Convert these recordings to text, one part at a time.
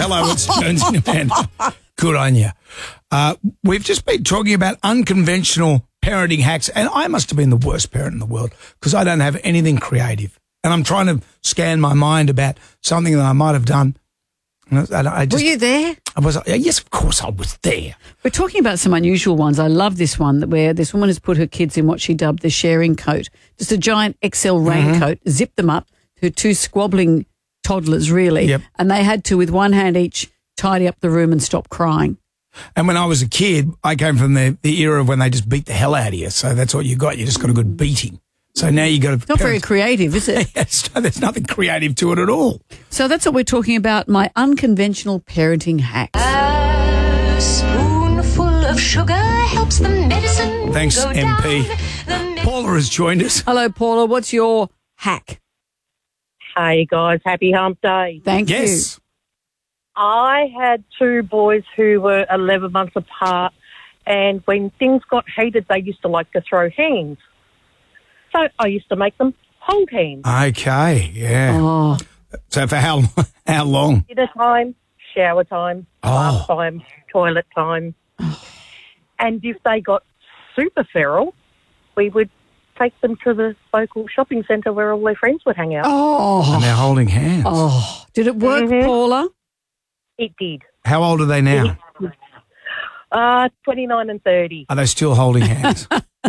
Hello, it's Jonesy and Amanda. Good on you. We've just been talking about unconventional parenting hacks, and I must have been the worst parent in the world because I don't have anything creative. And I'm trying to scan my mind about something that I might have done. Were you there? Yes, of course I was there. We're talking about some unusual ones. I love this one where this woman has put her kids in what she dubbed the sharing coat, just a giant XL raincoat, zipped them up, her two squabbling toddlers really, and they had to, with one hand each, tidy up the room and stop crying. And when I was a kid, I came from the era of when they just beat the hell out of you. So that's what you got. You just got a good beating. So now you got to... Not very creative, is it? There's nothing creative to it at all. So that's what we're talking about, my unconventional parenting hacks. A spoonful of sugar helps the medicine Thanks, go MP. down. Paula has joined us. Hello, Paula. What's your hack? Hey, guys. Happy hump day. Thank you. Yes. I had two boys who were 11 months apart, and when things got heated, they used to like to throw hands. So I used to make them hold hands. Okay, yeah. Oh. So for how long? Dinner time, shower time, bath time, toilet time. And if they got super feral, we would take them to the local shopping centre where all their friends would hang out. Oh. And they're holding hands. Oh. Did it work, Paula? It did. How old are they now? 29 and 30. Are they still holding hands?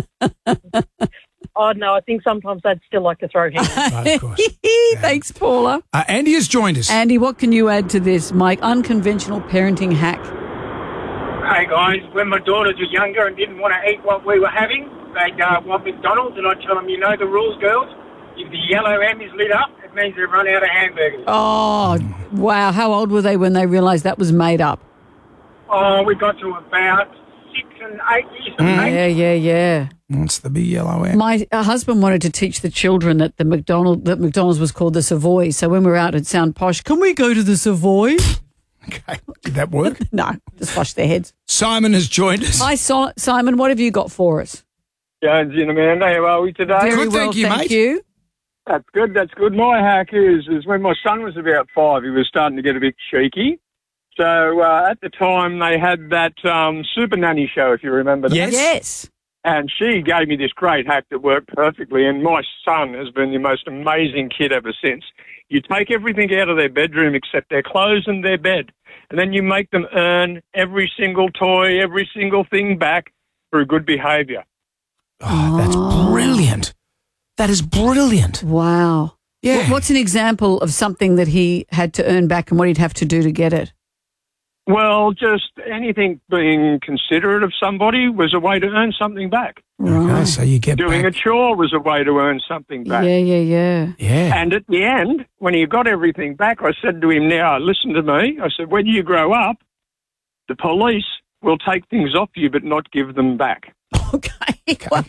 Oh, no, I think sometimes they'd still like to throw hands. Right, of course. Thanks, Paula. Andy has joined us. Andy, what can you add to this, my unconventional parenting hack? Hey, guys, when my daughters were younger and didn't want to eat what we were having, they'd want McDonald's, and I'd tell them, you know the rules, girls. If the yellow M is lit up, it means they've run out of hamburgers. Oh, wow. How old were they when they realised that was made up? Oh, we got to about 6 and 8 years. Yeah. What's the big yellow M? My husband wanted to teach the children that McDonald's was called the Savoy. So when we're out, it'd sound posh. Can we go to the Savoy? Okay. Did that work? No, just wash their heads. Simon has joined us. Hi, Simon. What have you got for us? Jonesy and Amanda, how are we today? Very Good, well, thank you, mate. you. That's good. My hack is when my son was about 5, he was starting to get a bit cheeky. So at the time, they had that Super Nanny show, if you remember that. Yes. And she gave me this great hack that worked perfectly, and my son has been the most amazing kid ever since. You take everything out of their bedroom except their clothes and their bed, and then you make them earn every single toy, every single thing back through good behaviour. Oh, that's brilliant. That is brilliant. Wow. Yeah. What's an example of something that he had to earn back and what he'd have to do to get it? Well, just anything being considerate of somebody was a way to earn something back. Okay, so you get Doing back. a chore was a way to earn something back. Yeah. Yeah. And at the end, when he got everything back, I said to him, now, listen to me. I said, when you grow up, the police will take things off you but not give them back. Okay. Well,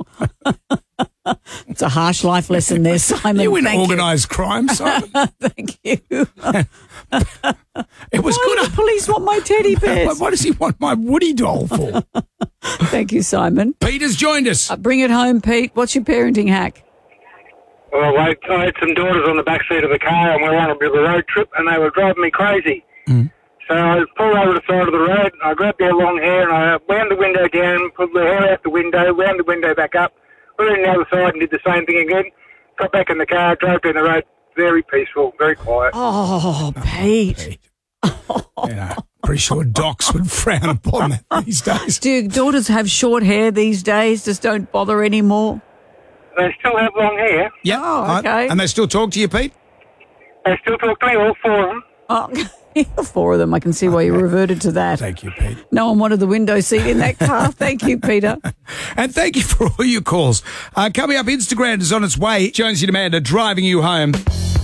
it's a harsh life lesson there, Simon. You win Thank organised crime, Simon. Thank you. It was Why do good. the police want my teddy bears? What does he want my Woody doll for? Thank you, Simon. Peter's joined us. Bring it home, Pete. What's your parenting hack? Well, I had some daughters on the back seat of the car, and we were on a bit of a road trip, and they were driving me crazy. So I pulled over the side of the road, and I grabbed their long hair, and I wound the window down, put the hair out the window, wound the window back up, put it on the other side and did the same thing again. Got back in the car, drove down the road, very peaceful, very quiet. Oh, Pete. Pretty sure docs would frown upon that these days. Do your daughters have short hair these days? Just don't bother anymore? They still have long hair. Yeah. Oh, okay. And they still talk to you, Pete? They still talk to me, all 4 of them. Oh, 4 of them. I can see why you reverted to that. Thank you, Pete. No one wanted the window seat in that car. Thank you, Peter. And thank you for all your calls. Coming up, Instagram is on its way. Jonesy and Amanda driving you home.